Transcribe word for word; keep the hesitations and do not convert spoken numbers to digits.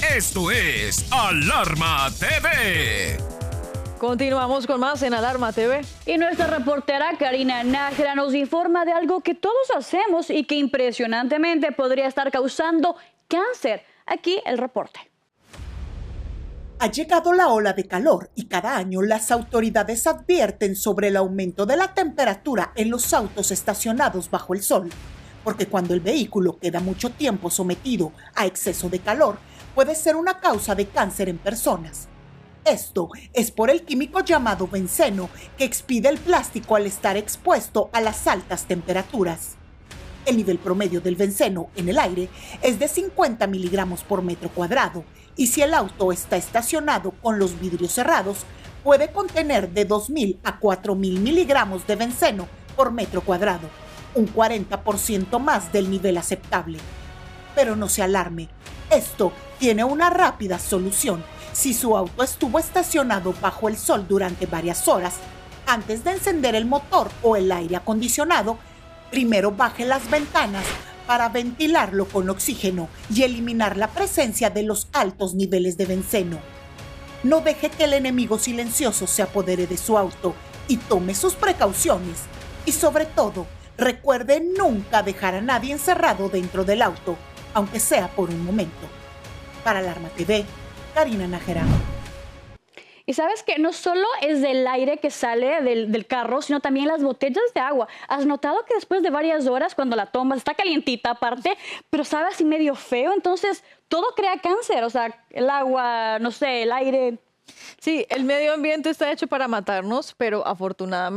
Esto es Alarma T V. Continuamos con más en Alarma T V. Y nuestra reportera Karina Nájera nos informa de algo que todos hacemos y que impresionantemente podría estar causando cáncer. Aquí el reporte. Ha llegado la ola de calor y cada año las autoridades advierten sobre el aumento de la temperatura en los autos estacionados bajo el sol, porque cuando el vehículo queda mucho tiempo sometido a exceso de calor, puede ser una causa de cáncer en personas. Esto es por el químico llamado benceno que expide el plástico al estar expuesto a las altas temperaturas. El nivel promedio del benceno en el aire es de cincuenta miligramos por metro cuadrado y si el auto está estacionado con los vidrios cerrados, puede contener de dos mil a cuatro mil miligramos de benceno por metro cuadrado, un cuarenta por ciento más del nivel aceptable. Pero no se alarme, esto tiene una rápida solución. Si su auto estuvo estacionado bajo el sol durante varias horas, antes de encender el motor o el aire acondicionado, primero baje las ventanas para ventilarlo con oxígeno y eliminar la presencia de los altos niveles de benceno. No deje que el enemigo silencioso se apodere de su auto y tome sus precauciones. Y sobre todo, recuerde nunca dejar a nadie encerrado dentro del auto, aunque sea por un momento. Para Alarma T V, Karina Nájera. Y sabes que no solo es del aire que sale del, del carro, sino también las botellas de agua. ¿Has notado que después de varias horas, cuando la tomas, está calientita aparte, pero sabe así medio feo? Entonces, todo crea cáncer. O sea, el agua, no sé, el aire. Sí, el medio ambiente está hecho para matarnos, pero afortunadamente